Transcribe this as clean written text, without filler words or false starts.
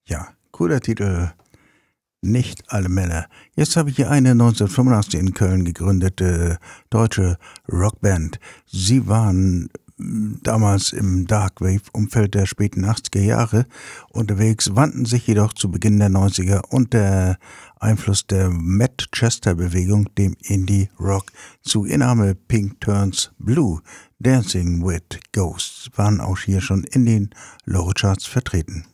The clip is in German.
Ja, cooler Titel. Nicht alle Männer. Jetzt habe ich hier eine 1985 in Köln gegründete deutsche Rockband. Sie waren damals im Darkwave-Umfeld der späten 80er Jahre unterwegs, wandten sich jedoch zu Beginn der 90er unter Einfluss der Manchester-Bewegung, dem Indie-Rock, zu. Ihr Name Pink Turns Blue, Dancing with Ghosts, waren auch hier schon in den Low-Charts vertreten.